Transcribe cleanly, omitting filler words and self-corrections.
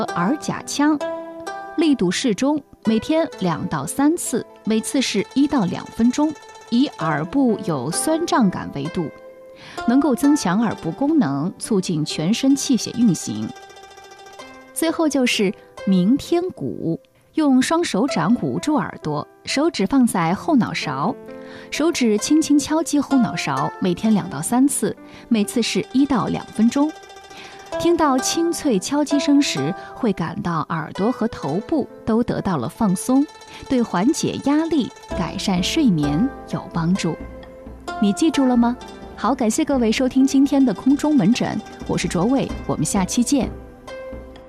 耳甲腔，力度适中，每天2到3次，每次是1到2分钟，以耳部有酸胀感为度，能够增强耳部功能，促进全身气血运行。最后就是鸣天鼓，用双手掌捂住耳朵，手指放在后脑勺，手指轻轻敲击后脑勺，每天2到3次，每次是1到2分钟。听到清脆敲击声时，会感到耳朵和头部都得到了放松，对缓解压力、改善睡眠有帮助。你记住了吗？好，感谢各位收听今天的空中门诊，我是卓伟，我们下期见。